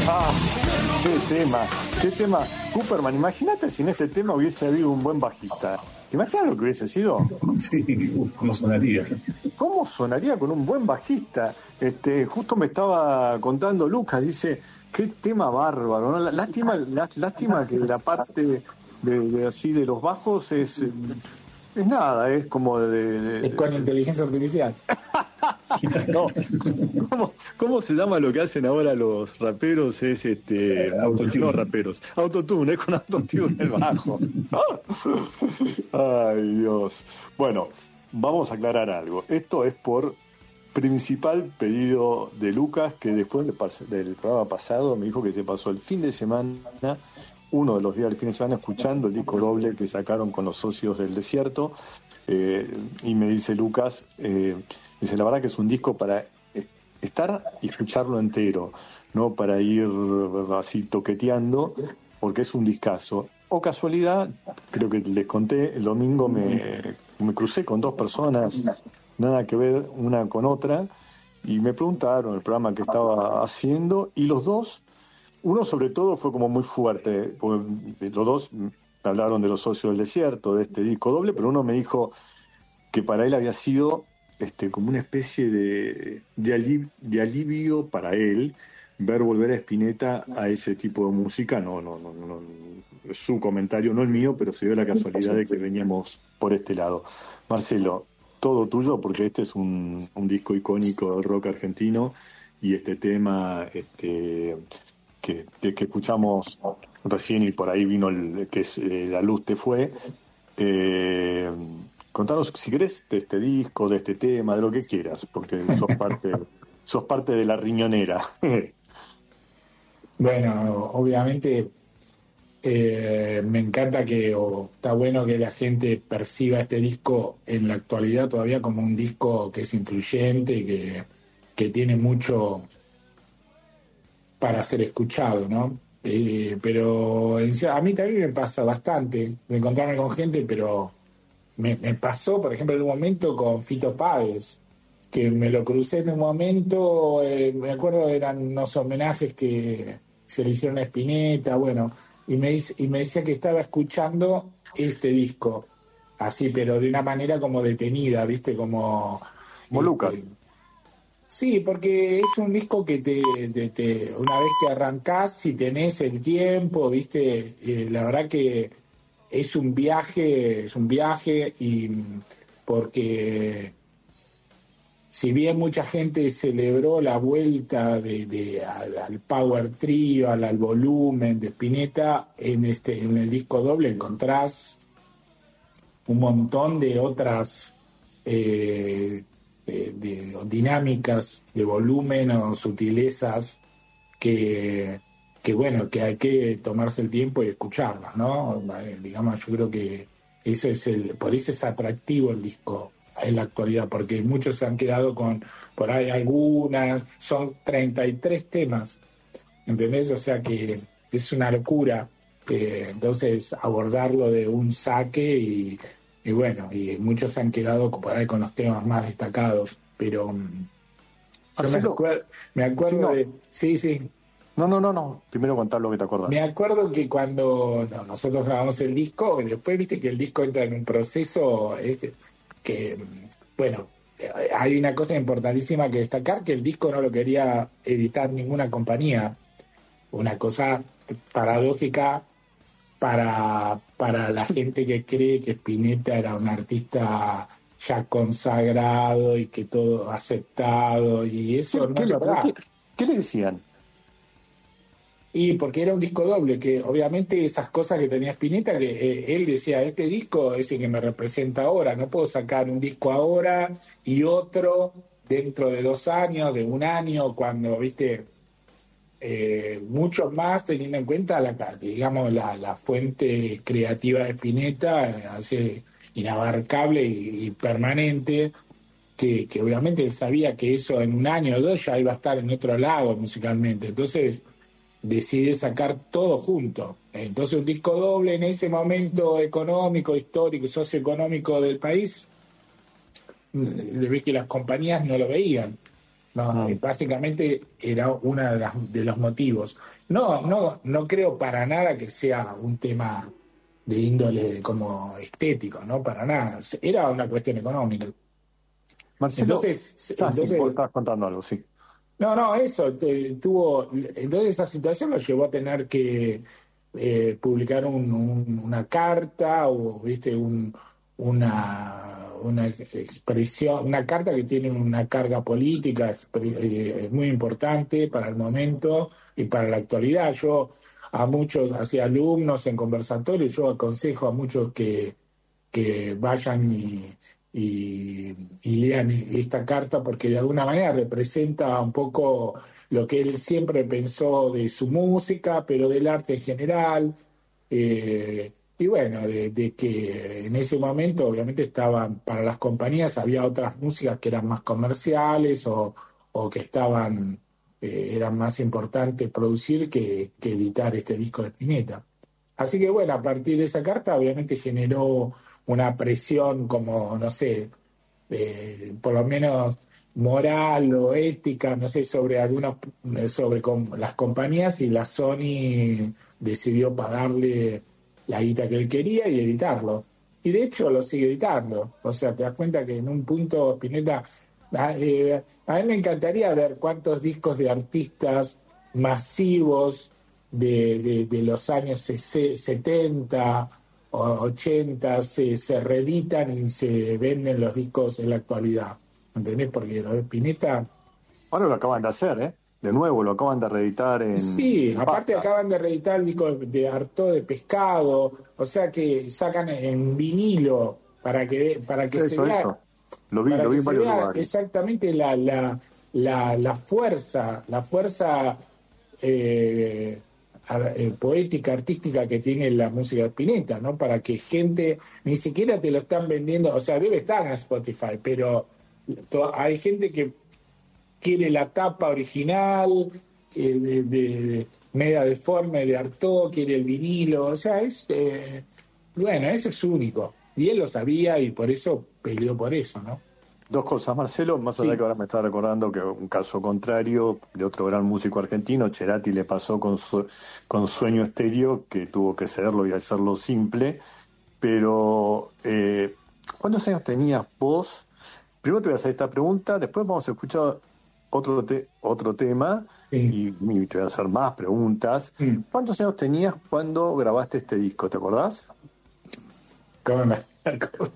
Ah, qué tema. Cooperman, imagínate si en este tema hubiese habido un buen bajista. ¿Te imaginas lo que hubiese sido? Sí, ¿cómo sonaría? ¿Cómo sonaría con un buen bajista? Justo me estaba contando Lucas, dice, qué tema bárbaro, ¿no? Lástima que la parte así de los bajos es nada, es como Es con inteligencia artificial. No, ¿cómo se llama lo que hacen ahora los raperos? Es Autotune. no raperos, autotune, es con autotune el bajo. Ay, Dios. Bueno, vamos a aclarar algo. Esto es por principal pedido de Lucas, que después del programa pasado me dijo que se pasó el fin de semana, uno de los días del fin de semana, escuchando el disco doble que sacaron con los Socios del Desierto. Y me dice Lucas, dice, la verdad que es un disco para estar y escucharlo entero, no para ir así toqueteando, porque es un discazo. O casualidad, creo que les conté, el domingo me crucé con dos personas, nada que ver una con otra, y me preguntaron el programa que estaba haciendo, y los dos, uno sobre todo fue como muy fuerte, porque los dos hablaron de los Socios del Desierto, de este disco doble, pero uno me dijo que para él había sido como una especie de alivio para él ver volver a Spinetta a ese tipo de música. No, es su comentario, no el mío, pero se dio la casualidad de que veníamos por este lado. Marcelo, todo tuyo, porque este es un disco icónico del rock argentino, y este tema que escuchamos recién, y por ahí vino que es La Luz Te Fue. Eh, Contanos, si querés, de este disco, de este tema, de lo que quieras, porque sos parte de la riñonera. Bueno, obviamente me encanta está bueno que la gente perciba este disco en la actualidad todavía como un disco que es influyente, que tiene mucho para ser escuchado, ¿no? Pero a mí también me pasa bastante de encontrarme con gente, pero me pasó, por ejemplo, en un momento con Fito Páez, que me lo crucé en un momento, me acuerdo eran unos homenajes que se le hicieron a Spinetta, bueno, y me decía que estaba escuchando este disco, así, pero de una manera como detenida, ¿viste? Como... Lucas. Sí, porque es un disco que una vez que arrancás, si tenés el tiempo, ¿viste? La verdad que es un viaje y porque si bien mucha gente celebró la vuelta al Power Trio, al volumen de Spinetta, en el disco doble encontrás un montón de otras de dinámicas de volumen o sutilezas que bueno, que hay que tomarse el tiempo y escucharlas, ¿no? Digamos, yo creo que por eso es atractivo el disco en la actualidad, porque muchos se han quedado por ahí algunas, son 33 temas, ¿entendés? O sea que es una locura, entonces abordarlo de un saque y bueno, y muchos se han quedado por ahí con los temas más destacados, pero yo me acuerdo de... Sí. No. Primero contar lo que te acordás. Me acuerdo que cuando nosotros grabamos el disco, después viste que el disco entra en un proceso que, bueno, hay una cosa importantísima que destacar, que el disco no lo quería editar ninguna compañía. Una cosa paradójica para la gente que cree que Spinetta era un artista ya consagrado y que todo aceptado, y eso no es verdad. ¿Qué le decían? Y porque era un disco doble, que obviamente esas cosas que tenía Spinetta, que él decía, este disco es el que me representa ahora, no puedo sacar un disco ahora y otro dentro de 2 años, de 1 año, cuando, viste, mucho más teniendo en cuenta la fuente creativa de Spinetta, así inabarcable y permanente, que obviamente él sabía que eso en 1 año o 2 ya iba a estar en otro lado musicalmente, entonces decide sacar todo junto. Entonces un disco doble en ese momento económico, histórico, socioeconómico del país, ves que las compañías no lo veían. No, básicamente era uno de los motivos. No creo para nada que sea un tema de índole como estético, no para nada. Era una cuestión económica. Marcelo, sí, vos Entonces, estabas contando algo, sí. no, eso entonces esa situación lo llevó a tener que publicar una carta o, viste, una expresión, una carta que tiene una carga política muy importante para el momento y para la actualidad. Yo a muchos, hacia alumnos en conversatorios, yo aconsejo a muchos que vayan y lean esta carta porque de alguna manera representa un poco lo que él siempre pensó de su música, pero del arte en general. Y bueno, de que en ese momento obviamente estaban, para las compañías había otras músicas que eran más comerciales o que eran más importantes producir que editar este disco de Spinetta. Así que bueno, a partir de esa carta obviamente generó una presión como, no sé, por lo menos moral o ética, no sé, sobre las compañías, y la Sony decidió pagarle la guita que él quería y editarlo. Y de hecho lo sigue editando. O sea, te das cuenta que en un punto Spinetta, a mí me encantaría ver cuántos discos de artistas masivos de los años 70 o 80 se reeditan y se venden los discos en la actualidad. ¿Entendés? Porque lo de Spinetta... Ahora lo acaban de hacer, ¿eh? De nuevo, lo acaban de reeditar Sí, en aparte pasta. acaban de reeditar el disco de Artaud de Pescado, o sea que sacan en vinilo para que se Eso, vea, eso. Lo vi para que en se varios vea lugares. exactamente la fuerza poética, artística que tiene la música de Spinetta, ¿no? Para que gente, ni siquiera te lo están vendiendo, o sea, debe estar en Spotify, pero hay gente que quiere la tapa original, media deforme de Artaud, quiere el vinilo, o sea, bueno, eso es único. Y él lo sabía y por eso peleó por eso, ¿no? Dos cosas, Marcelo, más allá Sí, que ahora me está recordando que un caso contrario de otro gran músico argentino, Cerati, le pasó con Sueño Estéreo, que tuvo que cederlo y hacerlo simple, pero ¿cuántos años tenías vos? Primero te voy a hacer esta pregunta, después vamos a escuchar otro tema sí. y te voy a hacer más preguntas. Mm. ¿Cuántos años tenías cuando grabaste este disco? ¿Te acordás? ¿Cómo me acuerdo?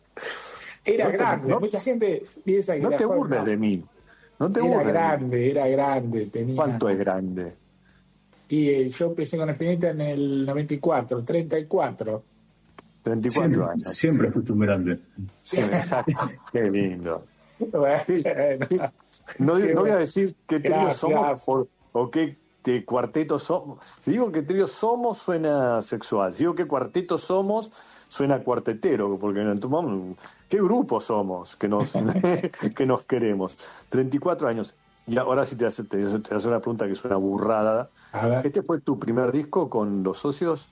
Era No te, grande, no, mucha gente piensa que no era te joven, burles no, de mí, no te burles de mí. era grande, tenía... ¿Cuánto es grande? Y yo empecé con Spinetta en el 94, 34. 34 Siempre, años. siempre fuiste un grande. Sí, exacto. Qué lindo. Bueno, Sí, sí. No, qué no voy a bueno. decir qué trío somos Gracias. o qué cuarteto somos. Si digo qué trío somos, suena sexual. Si digo qué cuarteto somos, suena cuartetero, porque ¿qué grupo somos que nos queremos? 34 años. Y ahora sí te hace una pregunta que suena burrada. A ver, ¿Este fue tu primer disco con los socios?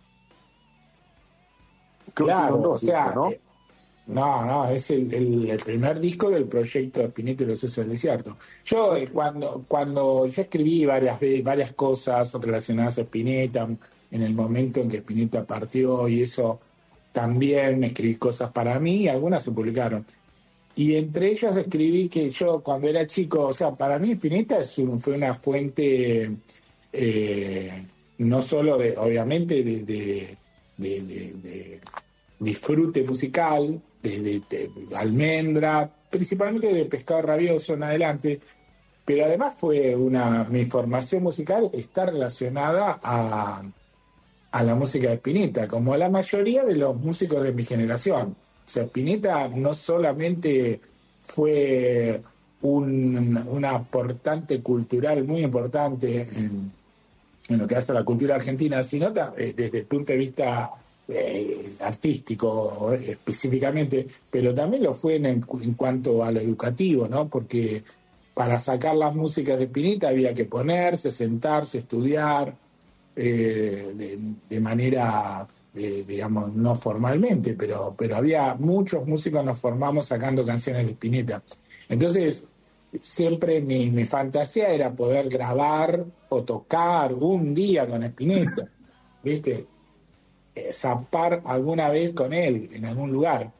Creo que tuvieron claro, o dos discos, sea, ¿no? no, es el primer disco del proyecto de Spinetta y los Sueños del Desierto. Yo, cuando yo escribí varias cosas relacionadas a Spinetta, en el momento en que Spinetta partió y eso, también escribí cosas para mí y algunas se publicaron. Y entre ellas escribí que yo cuando era chico, o sea, para mí Spinetta fue una fuente eh, no solo obviamente, de disfrute musical, de almendra, principalmente de Pescado Rabioso en adelante, pero además mi formación musical está relacionada a la música de Spinetta, como la mayoría de los músicos de mi generación. O sea, Spinetta no solamente fue un aportante cultural muy importante en lo que hace a la cultura argentina, sino desde el punto de vista artístico específicamente, pero también lo fue en cuanto a lo educativo, ¿no? Porque para sacar las músicas de Spinetta había que ponerse, sentarse, estudiar, de manera, digamos, no formalmente, pero había muchos músicos nos formamos sacando canciones de Spinetta. Entonces, siempre mi fantasía era poder grabar o tocar un día con Spinetta, ¿viste? Zampar alguna vez con él en algún lugar.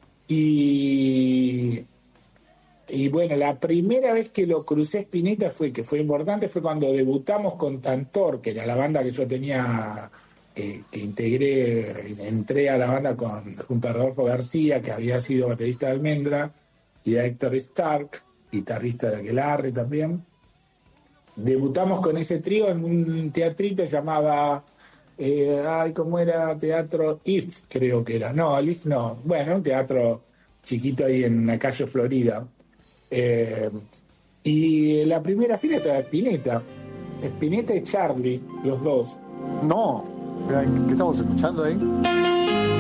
Y, y bueno, la primera vez que lo crucé a Spinetta que fue importante, fue cuando debutamos con Tantor, que era la banda que yo tenía, que entré a la banda junto a Rodolfo García, que había sido baterista de Almendra, y a Héctor Stark, guitarrista de Aquelarre también. Debutamos con ese trío en un teatrito llamaba, ¿cómo era? Teatro IF, creo que era. No, el IF no. Bueno, un teatro chiquito ahí en la calle Florida. Y la primera fila estaba Spinetta y Charlie, los dos. No, ¿qué estamos escuchando ahí?